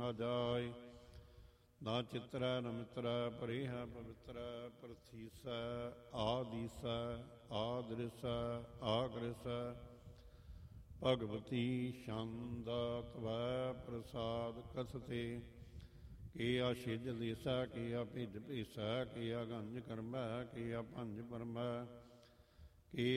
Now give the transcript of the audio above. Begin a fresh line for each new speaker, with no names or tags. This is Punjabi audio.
ਨਾ ਜਾਏ। ਨਾ ਚਿਤਰੈ ਨ ਮਿਤਰੈ ਪਰਿਹ ਪਵਿੱਤਰੈ ਪ੍ਰਥੀਸੈ ਆਦੀਸੈ ਆਦ੍ਰਿਸੈ ਆਗ੍ਰਿਸੈ। ਭਗਵਤੀ ਛੰਦ ਤਵੈ ਪ੍ਰਸਾਦ ਕਸਤੇ। ਕੀਆ ਛਿਜ ਦੇਸੈ ਕੀਆ ਭਿਜ ਭੀਸੈ ਕੀਆ ਗੰਜ ਕਰਮੈ ਕੀਆ ਭੰਜ ਪਰਮੈ।